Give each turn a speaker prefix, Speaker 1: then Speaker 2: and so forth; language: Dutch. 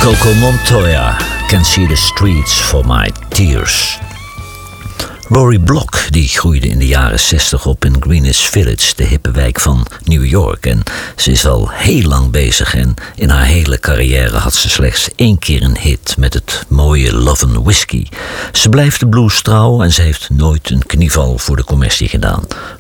Speaker 1: Coco Montoya, Can See the Streets for My Tears. Rory Block die groeide in de jaren 60 op in Greenwich Village, de hippe wijk van New York. En ze is al heel lang bezig en in haar hele carrière had ze slechts 1 keer een hit met het mooie Lovin' Whiskey. Ze blijft de blues trouw en ze heeft nooit een knieval voor de commercie gedaan.